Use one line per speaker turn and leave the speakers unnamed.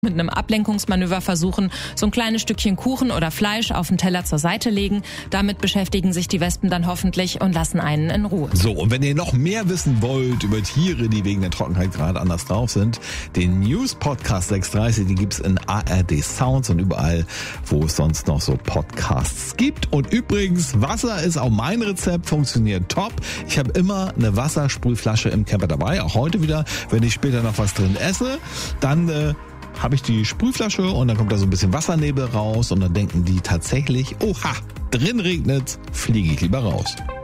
mit einem Ablenkungsmanöver versuchen, so ein kleines Stückchen Kuchen oder Fleisch auf den Teller zur Seite legen. Damit beschäftigen sich die Wespen dann hoffentlich und lassen einen in Ruhe.
So, und wenn ihr noch mehr wissen wollt über Tiere, die wegen der Trockenheit gerade anders drauf sind, den News-Podcast 630, den gibt's in ARD Sounds und überall, wo es sonst noch so Podcasts gibt. Und übrigens, Wasser ist auch mein Rezept, funktioniert top. Ich habe immer eine Wassersprühflasche im Camper dabei, auch heute wieder, wenn ich später noch was drin esse, dann habe ich die Sprühflasche und dann kommt da so ein bisschen Wassernebel raus und dann denken die tatsächlich, oha, drin regnet's, fliege ich lieber raus.